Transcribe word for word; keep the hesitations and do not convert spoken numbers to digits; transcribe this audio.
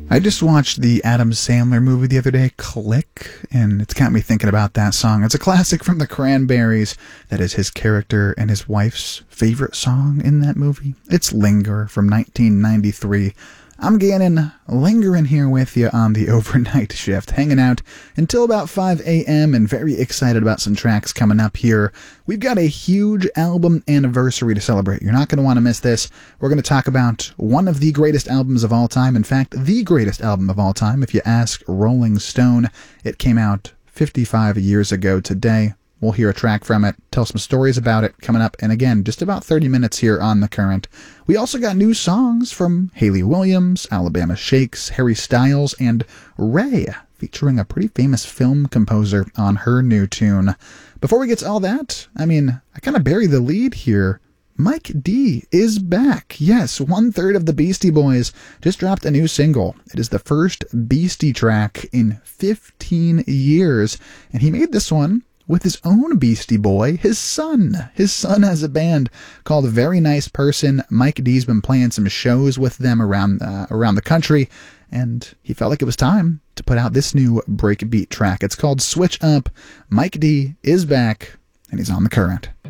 I just watched the Adam Sandler movie the other day, Click, and it's got me thinking about that song. It's a classic from the Cranberries that is his character and his wife's favorite song in that movie. It's Linger from nineteen ninety-three. I'm Gannon, lingering here with you on the overnight shift, hanging out until about five a.m. and very excited about some tracks coming up here. We've got a huge album anniversary to celebrate. You're not going to want to miss this. We're going to talk about one of the greatest albums of all time. In fact, the greatest album of all time. If you ask Rolling Stone, it came out fifty-five years ago today. We'll hear a track from it, tell some stories about it coming up, and again, just about thirty minutes here on The Current. We also got new songs from Hayley Williams, Alabama Shakes, Harry Styles, and Ray, featuring a pretty famous film composer on her new tune. Before we get to all that, I mean, I kind of buried the lead here. Mike D is back. Yes, one-third of the Beastie Boys just dropped a new single. It is the first Beastie track in fifteen years, and he made this one with his own Beastie Boy, his son. His son has a band called Very Nice Person. Mike D's been playing some shows with them around uh, around the country, and he felt like it was time to put out this new breakbeat track. It's called Switch Up. Mike D is back, and he's on The Current.